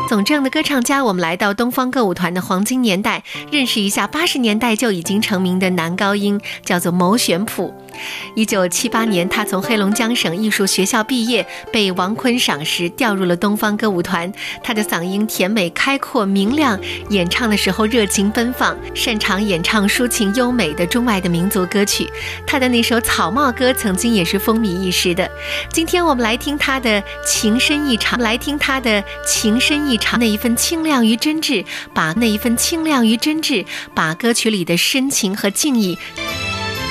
总这样的歌唱家，我们来到东方歌舞团的黄金年代，认识一下80年代就已经成名的男高音，叫做牟玄普。1978年，他从黑龙江省艺术学校毕业，被王坤赏识，调入了东方歌舞团。他的嗓音甜美开阔明亮，演唱的时候热情奔放，擅长演唱抒情优美的中外的民族歌曲。他的那首《草帽歌》曾经也是风靡一时的。今天我们来听他的情深意长，那一份清亮与真挚，把歌曲里的深情和敬意